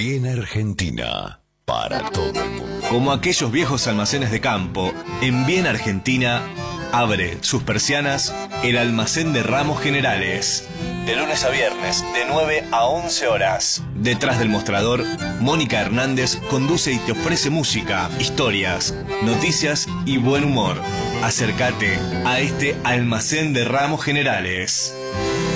Bien Argentina, para todo el mundo. Como aquellos viejos almacenes de campo, en Bien Argentina abre sus persianas el almacén de ramos generales. De lunes a viernes, de 9 a 11 horas. Detrás del mostrador, Mónica Hernández conduce y te ofrece música, historias, noticias y buen humor. Acércate a este almacén de ramos generales.